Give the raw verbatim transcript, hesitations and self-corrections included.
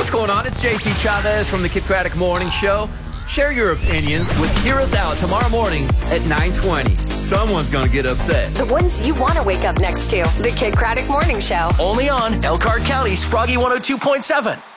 What's going on? It's J C Chavez from the Kid Craddock Morning Show. Share your opinions with Hear Us Out tomorrow morning at nine twenty. Someone's going to get upset. The ones you want to wake up next to. The Kid Craddock Morning Show. Only on Elkhart County's Froggy one oh two point seven.